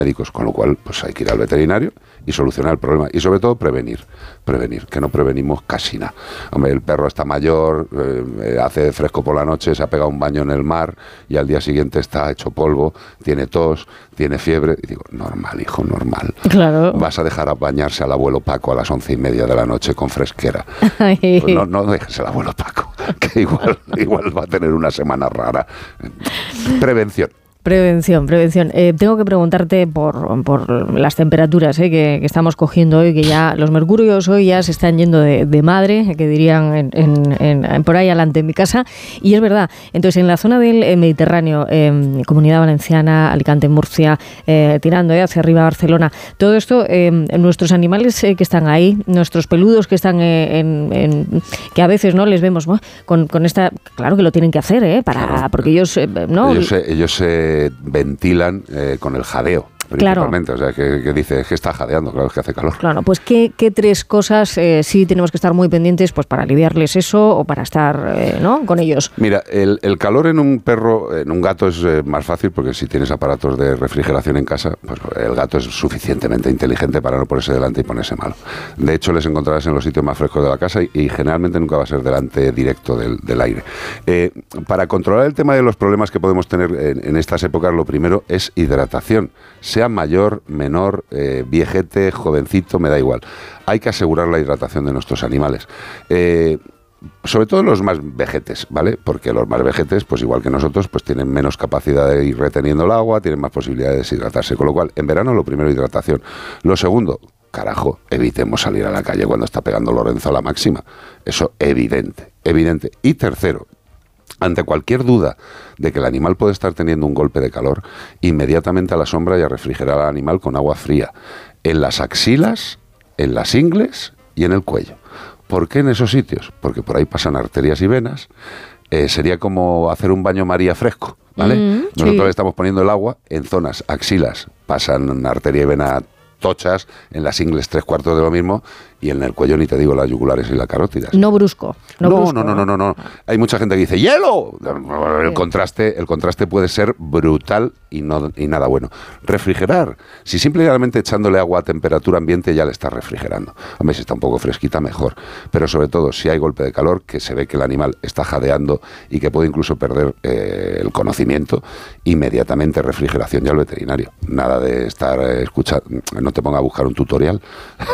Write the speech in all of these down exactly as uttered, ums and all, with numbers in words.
médicos, con lo cual pues hay que ir al veterinario y solucionar el problema y sobre todo prevenir, prevenir, que no prevenimos casi nada. Hombre, el perro está mayor, eh, hace fresco por la noche, se ha pegado un baño en el mar y al día siguiente está hecho polvo, tiene tos, tiene fiebre, y digo, normal, hijo, normal. Claro. Vas a dejar a bañarse al abuelo Paco a las once y media de la noche con fresquera. Pues no, no dejes al abuelo Paco, que igual, igual va a tener una semana rara. Prevención. Prevención, prevención. Eh, tengo que preguntarte por, por las temperaturas eh, que, que estamos cogiendo hoy, que ya los mercurios hoy ya se están yendo de, de madre, que dirían en, en, en, por ahí adelante en mi casa. Y es verdad, entonces en la zona del Mediterráneo, eh, Comunidad Valenciana, Alicante, Murcia, eh, tirando eh, hacia arriba Barcelona, todo esto, eh, nuestros animales eh, que están ahí, nuestros peludos que están eh, en, en, que a veces no les vemos bueno, con, con esta, claro que lo tienen que hacer, eh, para, claro. porque ellos, eh, no, ellos, eh, ellos se ventilan eh, con el jadeo. Principalmente, claro. O sea, que, que dice que está jadeando, claro, es que hace calor. Claro, pues ¿qué, qué tres cosas eh, sí tenemos que estar muy pendientes pues para aliviarles eso o para estar eh, ¿no? con ellos? Mira, el, el calor en un perro, en un gato es eh, más fácil porque si tienes aparatos de refrigeración en casa, pues el gato es suficientemente inteligente para no ponerse delante y ponerse malo. De hecho, les encontrarás en los sitios más frescos de la casa y, y generalmente nunca va a ser delante directo del, del aire. Eh, para controlar el tema de los problemas que podemos tener en, en estas épocas, lo primero es hidratación. Sea mayor, menor, eh, viejete, jovencito, me da igual. Hay que asegurar la hidratación de nuestros animales. Eh, sobre todo los más vejetes, ¿vale? Porque los más vejetes, pues igual que nosotros, pues tienen menos capacidad de ir reteniendo el agua, tienen más posibilidad de deshidratarse. Con lo cual, en verano, lo primero, hidratación. Lo segundo, carajo, evitemos salir a la calle cuando está pegando Lorenzo a la máxima. Eso, evidente, evidente. Y tercero, ante cualquier duda de que el animal puede estar teniendo un golpe de calor, inmediatamente a la sombra y a refrigerar al animal con agua fría, en las axilas, en las ingles y en el cuello. ¿Por qué en esos sitios? Porque por ahí pasan arterias y venas. Eh, sería como hacer un baño María fresco, ¿vale? Mm, Nosotros sí. le estamos poniendo el agua en zonas axilas, pasan arteria y vena tochas, en las ingles tres cuartos de lo mismo, y en el cuello ni te digo las yugulares y las carótidas. No brusco. No, no, brusco. no, no, no, no, no. Hay mucha gente que dice ¡hielo! El contraste, el contraste puede ser brutal y no y nada bueno. Refrigerar. Si simplemente echándole agua a temperatura ambiente ya le está refrigerando. Hombre, si está un poco fresquita, mejor. Pero sobre todo, si hay golpe de calor, que se ve que el animal está jadeando y que puede incluso perder eh, el conocimiento, inmediatamente refrigeración ya al veterinario. Nada de estar eh, escuchando, no te ponga a buscar un tutorial.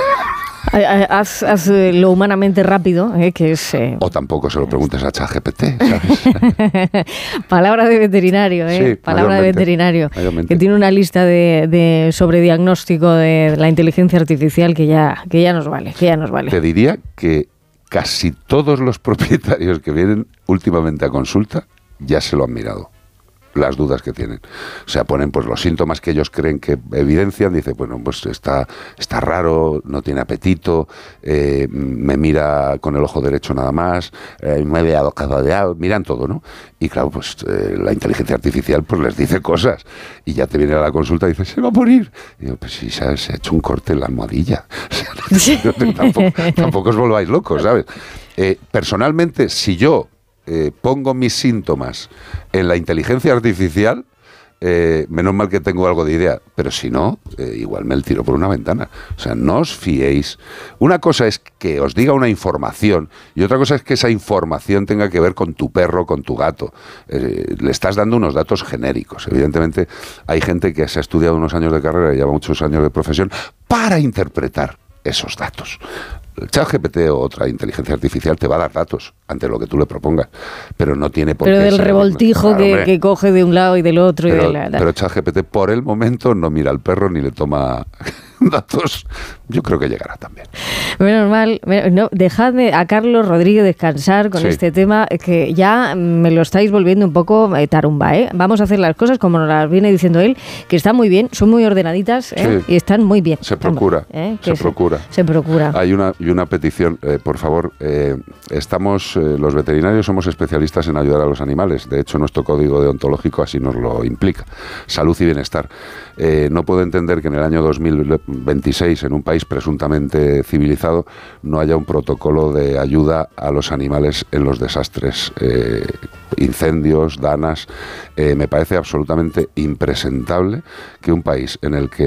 Haz, haz lo humanamente rápido, eh, que es... Eh, o tampoco se lo preguntes a ChatGPT, ¿sabes? Palabra de veterinario, ¿eh? Sí, Palabra de veterinario. Mayormente. Que tiene una lista de, de sobrediagnóstico de la inteligencia artificial que ya, que ya nos vale, que ya nos vale. Te diría que casi todos los propietarios que vienen últimamente a consulta ya se lo han mirado. Las dudas que tienen. O sea, ponen pues los síntomas que ellos creen que evidencian, dice, bueno, pues está, está raro, no tiene apetito, eh, me mira con el ojo derecho nada más, eh, me ve abocadoreado, miran todo, ¿no? Y claro, pues eh, la inteligencia artificial pues les dice cosas y ya te viene a la consulta y dice, se va a morir. Y digo, pues sí, ¿sabes? Se ha hecho un corte en la almohadilla. O sea, no, no, tampoco, tampoco os volváis locos, ¿sabes? Eh, personalmente, si yo Eh, pongo mis síntomas en la inteligencia artificial, eh, menos mal que tengo algo de idea, pero si no, eh, igual me el tiro por una ventana. O sea, no os fiéis. Una cosa es que os diga una información y otra cosa es que esa información tenga que ver con tu perro, con tu gato. Eh, le estás dando unos datos genéricos. Evidentemente, hay gente que se ha estudiado unos años de carrera y lleva muchos años de profesión para interpretar esos datos. El ChatGPT o otra inteligencia artificial te va a dar datos ante lo que tú le propongas, pero no tiene por pero qué del ser, revoltijo claro, que, que coge de un lado y del otro. Pero, y de la, la... pero ChatGPT por el momento no mira al perro ni le toma datos. Yo creo que llegará también. Menos mal. No, dejadme a Carlos Rodríguez descansar con sí. este tema, que ya me lo estáis volviendo un poco eh, tarumba, ¿eh? Vamos a hacer las cosas como nos las viene diciendo él, que están muy bien, son muy ordenaditas, ¿eh? Sí. Y están muy bien. Se procura, ¿eh? se, se procura. Se procura. Hay una, y una petición, eh, por favor, eh, estamos, eh, los veterinarios somos especialistas en ayudar a los animales. De hecho, nuestro código deontológico así nos lo implica. Salud y bienestar. Eh, no puedo entender que en el año dos mil veintiséis, en un país país presuntamente civilizado no haya un protocolo de ayuda a los animales en los desastres, eh, incendios, danas. Eh, me parece absolutamente impresentable que un país en el que